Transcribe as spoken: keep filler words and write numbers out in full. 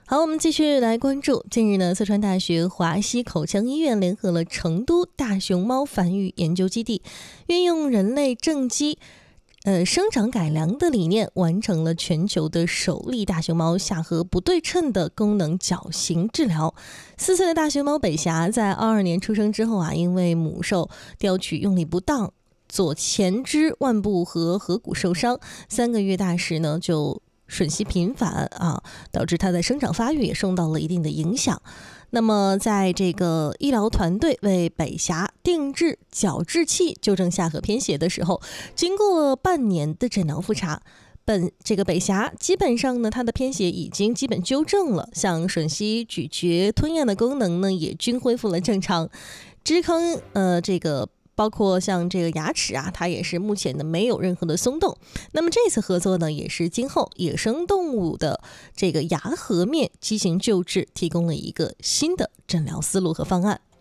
好，我们继续来关注。近日呢，四川大学华西口腔医院联合了成都大熊猫繁育研究基地，运用人类正畸呃生长改良的理念，完成了全球的首例大熊猫下颌不对称的功能矫形治疗。四岁的大熊猫北霞在二二年出生之后啊，因为母兽叼取用力不当，左前肢腕部和颌骨受伤，三个月大时呢就吮吸频繁啊，导致它的生长发育也受到了一定的影响。那么在这个医疗团队为北霞定制矫治器纠正下颌偏斜的时候，经过了半年的诊疗复查，本这个北霞基本上呢，它的偏斜已经基本纠正了，像吮吸、咀嚼、吞咽的功能呢，也均恢复了正常。支坑呃这个。包括像这个牙齿啊，它也是目前的没有任何的松动。那么这次合作呢，也是今后野生动物的这个牙颌面畸形救治提供了一个新的诊疗思路和方案。